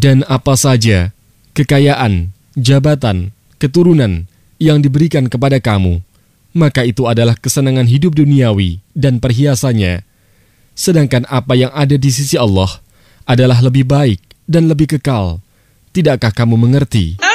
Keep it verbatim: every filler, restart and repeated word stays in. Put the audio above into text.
Dan apa saja kekayaan, jabatan, keturunan yang diberikan kepada kamu, maka itu adalah kesenangan hidup duniawi dan perhiasannya. Sedangkan apa yang ada di sisi Allah adalah lebih baik dan lebih kekal. Tidakkah kamu mengerti?